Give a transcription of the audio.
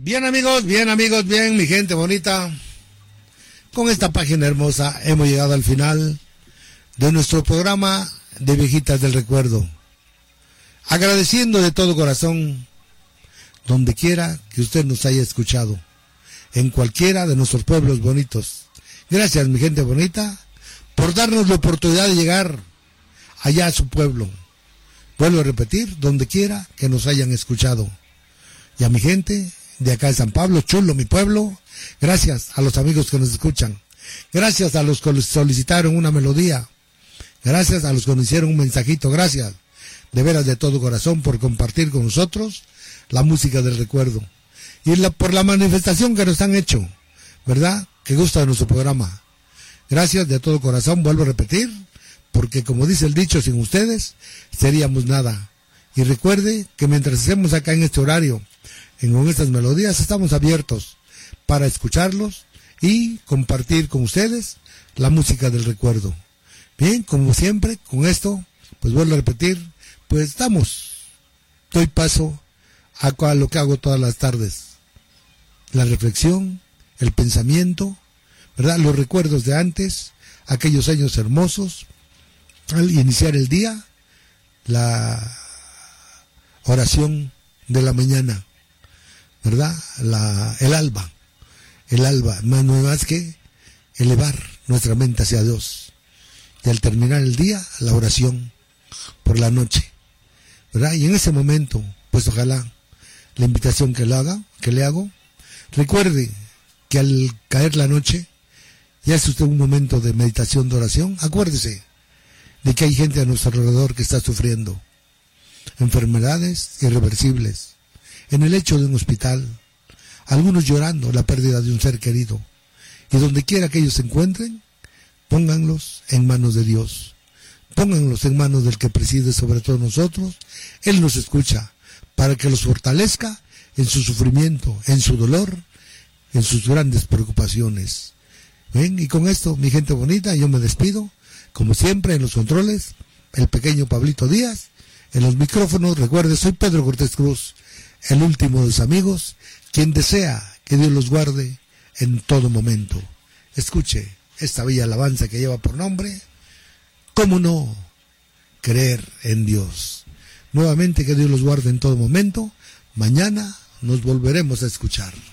Bien amigos, bien mi gente bonita. Con esta página hermosa hemos llegado al final de nuestro programa de Viejitas del Recuerdo. Agradeciendo de todo corazón, donde quiera que usted nos haya escuchado, en cualquiera de nuestros pueblos bonitos. Gracias mi gente bonita por darnos la oportunidad de llegar allá a su pueblo. Vuelvo a repetir, donde quiera que nos hayan escuchado. Y a mi gente de acá de San Pablo, chulo mi pueblo, gracias a los amigos que nos escuchan, gracias a los que solicitaron una melodía, gracias a los que nos hicieron un mensajito, gracias de veras de todo corazón por compartir con nosotros la música del recuerdo y por la manifestación que nos han hecho, ¿verdad? Que gusta de nuestro programa. Gracias de todo corazón, vuelvo a repetir, porque como dice el dicho, sin ustedes seríamos nada. Y recuerde que mientras estemos acá en este horario, con estas melodías, estamos abiertos para escucharlos y compartir con ustedes la música del recuerdo. Bien, como siempre, con esto, pues vuelvo a repetir, pues doy paso a lo que hago todas las tardes. La reflexión, el pensamiento, ¿verdad? Los recuerdos de antes, aquellos años hermosos, al iniciar el día, la oración de la mañana, ¿verdad? El alba, no más que elevar nuestra mente hacia Dios. Y al terminar el día, la oración por la noche, ¿verdad? Y en ese momento, pues ojalá la invitación que le hago, recuerde que al caer la noche, ya es usted un momento de meditación, de oración, acuérdese de que hay gente a nuestro alrededor que está sufriendo enfermedades irreversibles, en el lecho de un hospital, algunos llorando la pérdida de un ser querido, y donde quiera que ellos se encuentren, pónganlos en manos de Dios, pónganlos en manos del que preside sobre todos nosotros. Él nos escucha para que los fortalezca en su sufrimiento, en su dolor, en sus grandes preocupaciones. ¿Ven? Y con esto, mi gente bonita, yo me despido, como siempre en los controles, el pequeño Pablito Díaz, en los micrófonos. Recuerde, soy Pedro Cortés Cruz, el último de los amigos, quien desea que Dios los guarde en todo momento. Escuche esta bella alabanza que lleva por nombre, ¿cómo no creer en Dios? Nuevamente que Dios los guarde en todo momento. Mañana nos volveremos a escuchar.